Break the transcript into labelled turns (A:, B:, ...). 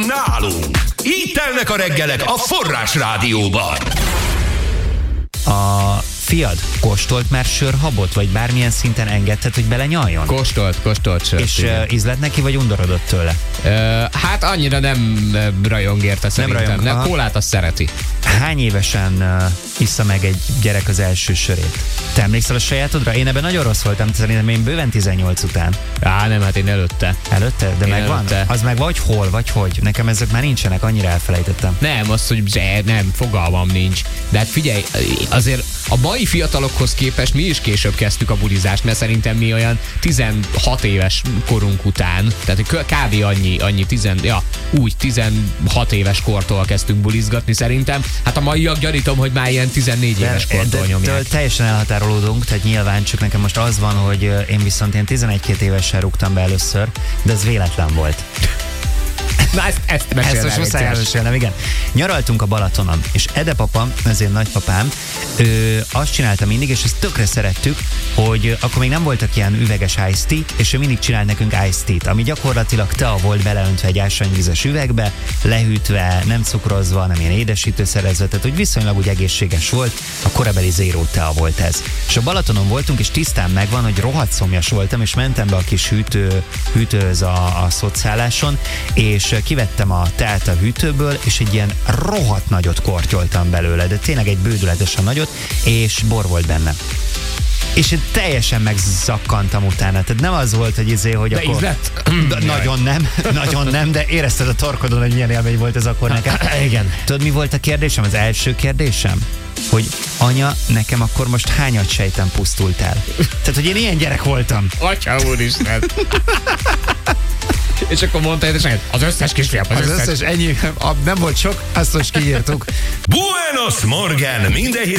A: Nálunk. Így telnek a reggelek a Forrás Rádióban.
B: A fiad kóstolt már sörhabot, vagy bármilyen szinten engedted, hogy bele nyaljon?
C: Kóstolt sört.
B: És ízlett neki, vagy undorodott tőle?
C: Hát annyira nem rajong érte szerintem. Nem, kólát azt szereti.
B: Hány évesen issza meg egy gyerek az első sörét? Te emlékszel a sajátodra? Én ebben nagyon rossz voltam, szerintem én bőven 18 után.
C: Nem, hát én előtte.
B: Előtte? De
C: én
B: megvan?
C: Előtte.
B: Az meg vagy hol, vagy hogy? Nekem ezek már nincsenek, annyira elfelejtettem.
C: Nem, azt, hogy nem, fogalmam nincs. De hát figyelj, azért a mai fiatalokhoz képest mi is később kezdtük a bulizást, mert szerintem mi olyan 16 éves korunk után, tehát kb. annyi 16 éves kortól kezdtünk bulizgatni szerintem. Hát a maiak gyanítom, hogy már ilyen 14 éves kortól nyomják.
B: Teljesen elhatárolódunk, tehát nyilván csak nekem most az van, hogy én viszont én 11-2 évesen rúgtam be először, de ez véletlen volt.
C: Na ezt
B: most muszáj elmesélnem, igen. Nyaraltunk a Balatonon, és Edepapa, az én nagypapám, azt csinálta mindig, és ezt tökre szerettük, hogy akkor még nem voltak ilyen üveges iced tea, és ő mindig csinált nekünk iced tea-t, ami gyakorlatilag tea volt beleöntve egy ásványvizes üvegbe, lehűtve, nem cukrozva, nem ilyen édesítőszerezve, tehát úgy viszonylag úgy egészséges volt, a korabeli zéró tea volt ez. És a Balatonon voltunk, és tisztán megvan, hogy rohadt szomjas voltam, és mentem be a kis hűtőhöz a szociáláson, és kivettem a teát a hűtőből, és egy ilyen rohadt nagyot kortyoltam belőle, de tényleg egy bődületesen nagyot, és bor volt benne. És én teljesen megzakkantam utána. Tehát nem az volt, hogy hogy
C: de
B: akkor...
C: ízlett?
B: Nagyon nem, de érezted a torkodon, hogy milyen élmény volt ez akkor nekem.
C: Igen.
B: Tudod, mi volt a kérdésem? Az első kérdésem? Hogy anya, nekem akkor most hányat sejtem pusztult el? Tehát, hogy én ilyen gyerek voltam.
C: Atya úristen. És akkor mondta, hogy az összes kisfiam,
B: az összes ennyi, nem volt sok, azt most kiírtuk.
A: Buenos Morgen! Minden